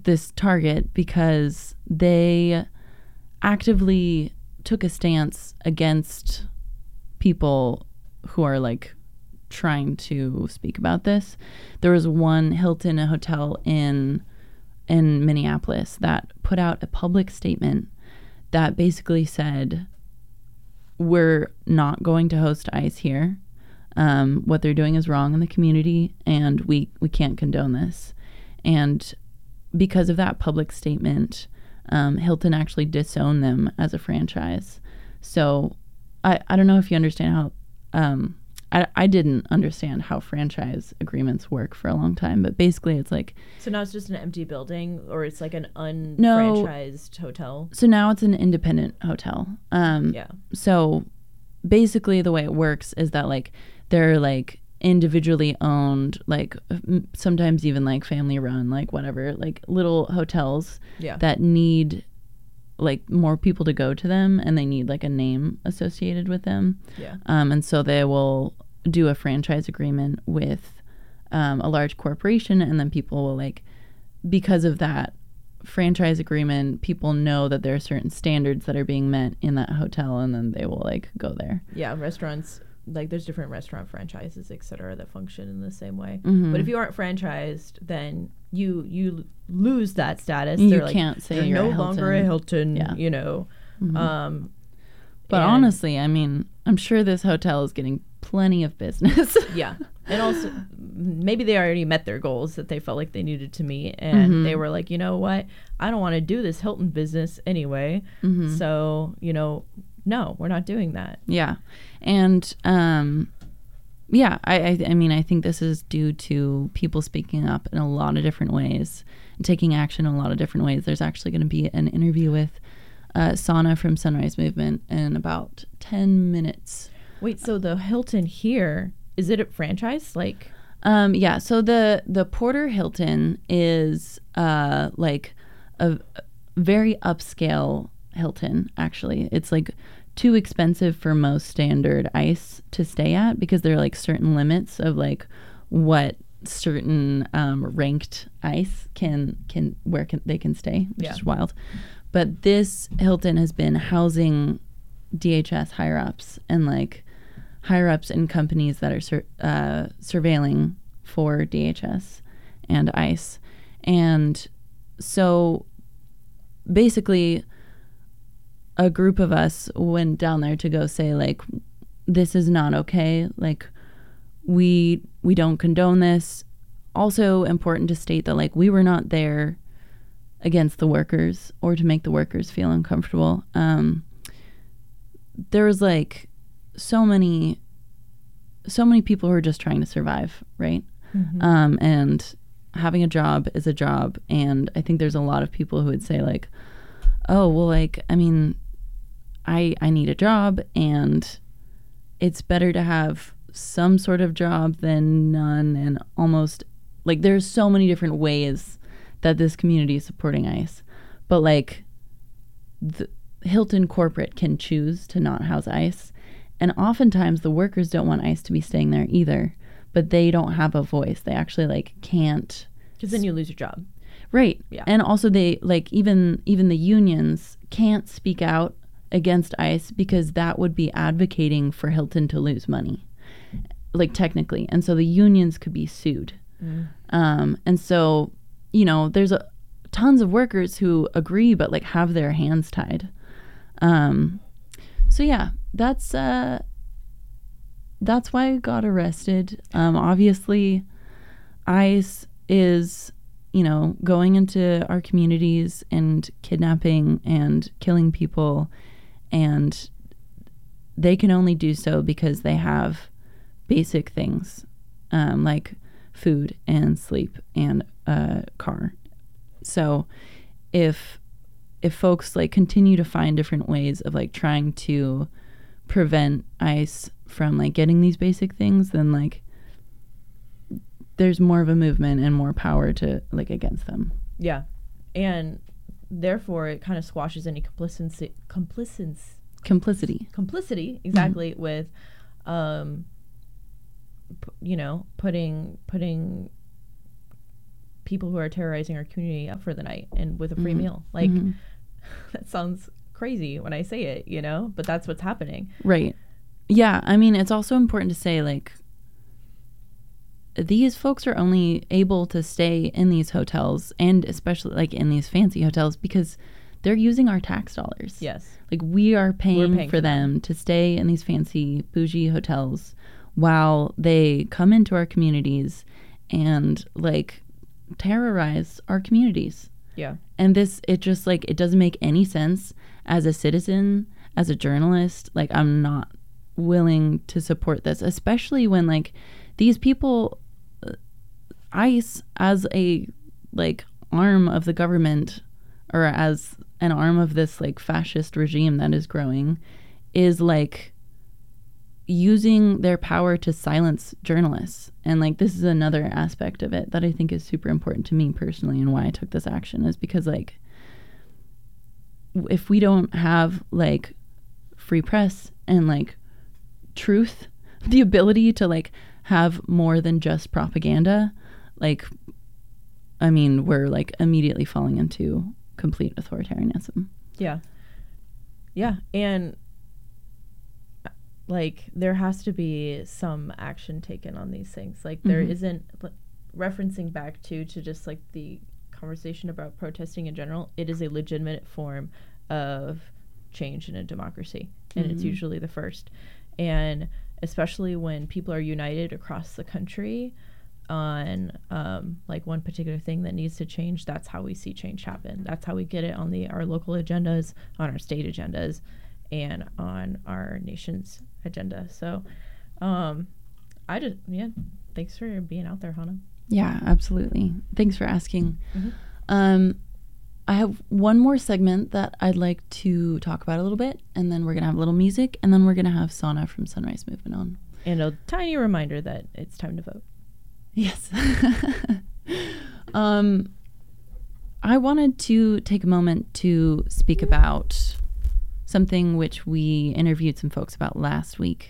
this target because they actively took a stance against people who are like trying to speak about this. There was one Hilton, a hotel in Minneapolis, that put out a public statement that basically said, we're not going to host ICE here. What they're doing is wrong in the community, and we can't condone this. And because of that public statement, Hilton actually disowned them as a franchise. So I don't know if you understand how, I didn't understand how franchise agreements work for a long time, but basically it's like... So now it's just an empty building, or it's like an unfranchised hotel? So now it's an independent hotel. Yeah. So basically the way it works is that like they're like individually owned, like sometimes even like family run, like whatever, like little hotels that need like more people to go to them, and they need like a name associated with them. Yeah. And so they will do a franchise agreement with a large corporation, and then people will like, because of that franchise agreement, people know that there are certain standards that are being met in that hotel, and then they will like go there. Yeah, restaurants, like there's different restaurant franchises, et cetera, that function in the same way. Mm-hmm. But if you aren't franchised, then you lose that status. You They're like, can't say you're you're no longer a Hilton, Yeah. you know. Mm-hmm. But honestly, I mean, I'm sure this hotel is getting plenty of business. Yeah. And also, maybe they already met their goals that they felt like they needed to meet. And they were like, you know what? I don't want to do this Hilton business anyway. So, you know, no, we're not doing that. Yeah. And, yeah, I mean, I think this is due to people speaking up in a lot of different ways and taking action in a lot of different ways. There's actually going to be an interview with Sana from Sunrise Movement in about 10 minutes. Wait, so the Hilton here, is it a franchise? Like, yeah. So the Porter Hilton is like a very upscale Hilton. Actually, it's like too expensive for most standard ICE to stay at, because there are like certain limits of like what certain ranked ICE they can stay, which is wild. But this Hilton has been housing DHS higher ups and like higher ups in companies that are surveilling for DHS and ICE. And so basically a group of us went down there to go say like, this is not okay. Like we don't condone this. Also important to state that like we were not there against the workers or to make the workers feel uncomfortable. There was like so many people who are just trying to survive, right? And having a job is a job. And I think there's a lot of people who would say like, oh, well, like, I mean, I need a job, and it's better to have some sort of job than none. And almost like there's so many different ways that this community is supporting ICE. But like the Hilton corporate can choose to not house ICE. And oftentimes the workers don't want ICE to be staying there either, but they don't have a voice. They actually like can't. Because then you lose your job. Right. Yeah. And also they like even the unions can't speak out against ICE, because that would be advocating for Hilton to lose money, like technically. And so the unions could be sued. And so, you know, there's tons of workers who agree, but like have their hands tied. So yeah, that's why I got arrested. Obviously ICE is, you know, going into our communities and kidnapping and killing people, and they can only do so because they have basic things like food and sleep and a car. So if folks like continue to find different ways of like trying to prevent ICE from like getting these basic things, then like there's more of a movement and more power to like against them. Yeah. And therefore it kind of squashes any complicity exactly with you know, putting people who are terrorizing our community up for the night and with a free meal. Like, that sounds crazy when I say it, you know, but that's what's happening. Right. Yeah. I mean, it's also important to say, like, these folks are only able to stay in these hotels, and especially like in these fancy hotels, because they're using our tax dollars. Yes. Like, we are paying for them to stay in these fancy bougie hotels while they come into our communities and like terrorize our communities. Yeah. And it just like, it doesn't make any sense as a citizen, as a journalist. Like, I'm not willing to support this, especially when like these people, ICE as a like arm of the government, or as an arm of this like fascist regime that is growing, is like using their power to silence journalists. And like, this is another aspect of it that I think is super important to me personally, and why I took this action, is because like, if we don't have like free press and like truth, the ability to like have more than just propaganda, like, I mean, we're like immediately falling into complete authoritarianism. Yeah. Yeah. And like, there has to be some action taken on these things. Like, there isn't, referencing back to just like the conversation about protesting in general, it is a legitimate form of change in a democracy. And it's usually the first. And especially when people are united across the country on like one particular thing that needs to change, that's how we see change happen. That's how we get it on our local agendas, on our state agendas, and on our nation's agenda. So thanks for being out there, Hannah. Yeah, absolutely. Thanks for asking. I have one more segment that I'd like to talk about a little bit, and then we're going to have a little music, and then we're going to have Sana from Sunrise Movement on. And a tiny reminder that it's time to vote. Yes. I wanted to take a moment to speak about something which we interviewed some folks about last week.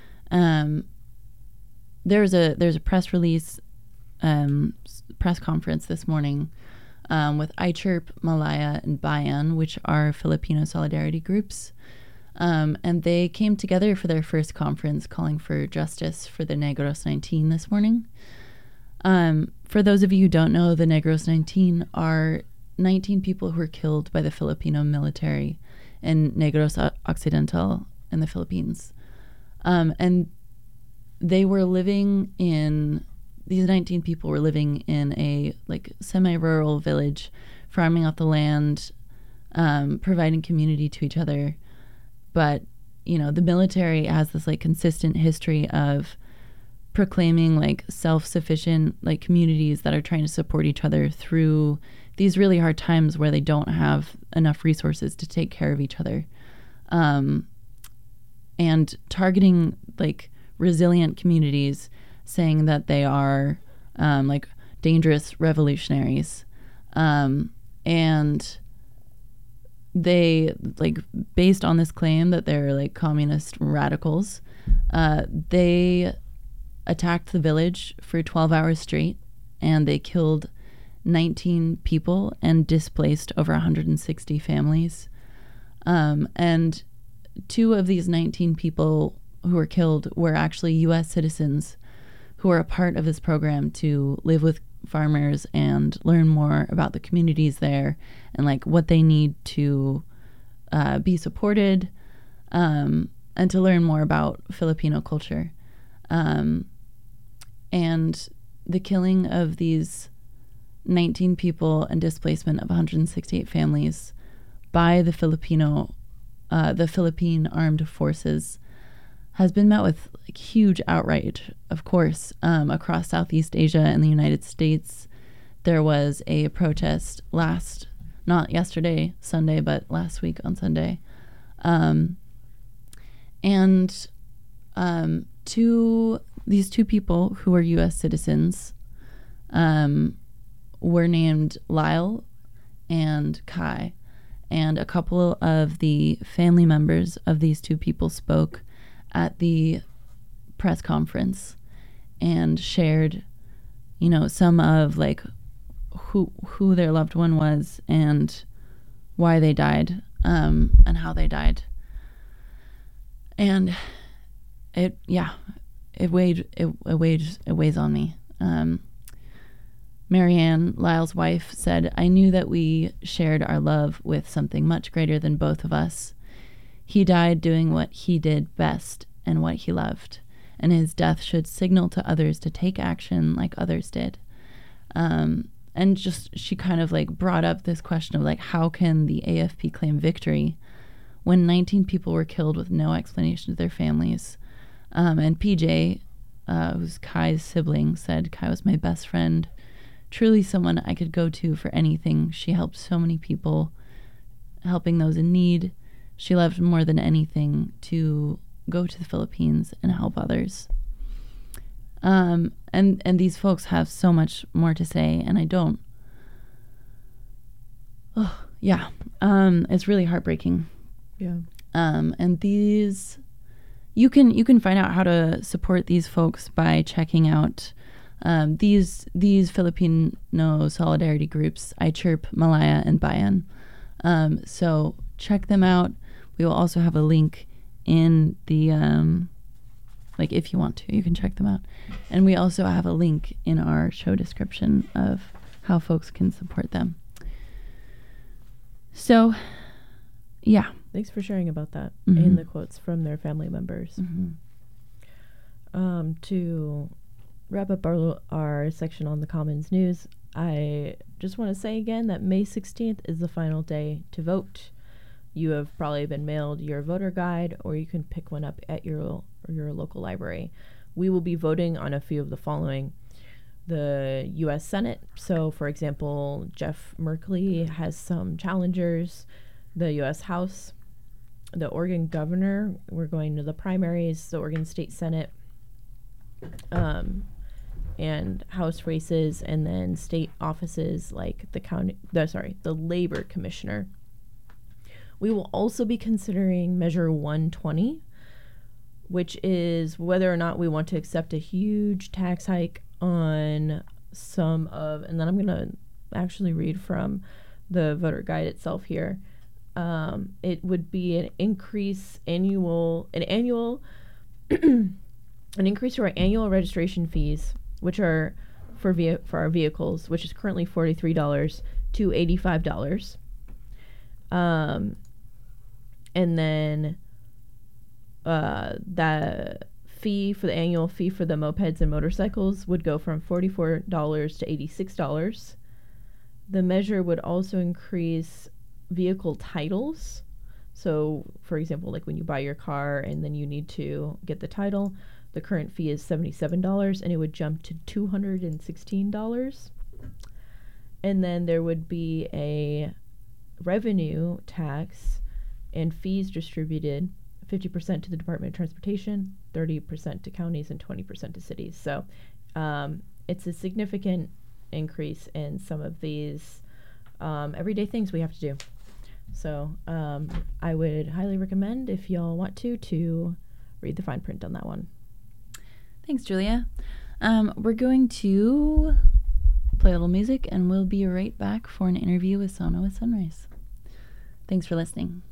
There's a press release, press conference this morning with iChirp, Malaya, and Bayan, which are Filipino solidarity groups. And they came together for their first conference calling for justice for the Negros 19 this morning. For those of you who don't know, the Negros 19 are 19 people who were killed by the Filipino military in Negros Occidental in the Philippines. And they were living in, these 19 people were living in a like semi-rural village, farming off the land, providing community to each other. But, you know, the military has this like consistent history of proclaiming like self-sufficient like communities that are trying to support each other through these really hard times where they don't have enough resources to take care of each other, and targeting like resilient communities, saying that they are like dangerous revolutionaries, and they like, based on this claim that they're like communist radicals, they attacked the village for 12 hours straight, and they killed 19 people and displaced over 160 families. And 2 of these 19 people who were killed were actually U.S. citizens who are a part of this program to live with farmers and learn more about the communities there and like what they need to be supported, and to learn more about Filipino culture. And the killing of these 19 people and displacement of 168 families by the Philippine armed forces has been met with like huge outrage, of course, across Southeast Asia and the United States. There was a protest not yesterday, Sunday, but last week on Sunday. These two people who are U.S. citizens were named Lyle and Kai. And a couple of the family members of these 2 people spoke at the press conference and shared, you know, some of like who their loved one was and why they died, and how they died. And it weighs on me. Marianne, Lyle's wife, said, "I knew that we shared our love with something much greater than both of us. He died doing what he did best and what he loved, and his death should signal to others to take action like others did." And just, she kind of like brought up this question of like, how can the AFP claim victory when 19 people were killed with no explanation to their families? And PJ, who's Kai's sibling, said, "Kai was my best friend, truly someone I could go to for anything. She helped so many people, helping those in need. She loved more than anything to go to the Philippines and help others." And these folks have so much more to say, and I don't. Oh, yeah. It's really heartbreaking. Yeah. And these, you can find out how to support these folks by checking out these Filipino solidarity groups, iChirp, Malaya, and Bayan. So check them out. We will also have a link in the like, if you want to, you can check them out. And we also have a link in our show description of how folks can support them. So, yeah. Thanks for sharing about that and the quotes from their family members. To wrap up our section on the Commons News, I just want to say again that May 16th is the final day to vote. You have probably been mailed your voter guide, or you can pick one up at your local library. We will be voting on a few of the following: the U.S. Senate. So, for example, Jeff Merkley has some challengers. The U.S. House, the Oregon governor. We're going to the primaries, the Oregon State Senate, and House races, and then state offices like the Labor Commissioner. We will also be considering Measure 120, which is whether or not we want to accept a huge tax hike on some of, and then I'm going to actually read from the voter guide itself here. It would be an increase to our annual registration fees, which are for our vehicles, which is currently $43 to $85. And then the annual fee for the mopeds and motorcycles would go from $44 to $86. The measure would also increase vehicle titles. So, for example, like when you buy your car and then you need to get the title, the current fee is $77, and it would jump to $216. And then there would be a revenue tax and fees distributed 50% to the Department of Transportation, 30% to counties, and 20% to cities. So it's a significant increase in some of these everyday things we have to do. So I would highly recommend, if y'all want to read the fine print on that one. Thanks, Julia. We're going to play a little music, and we'll be right back for an interview with Sana with Sunrise. Thanks for listening.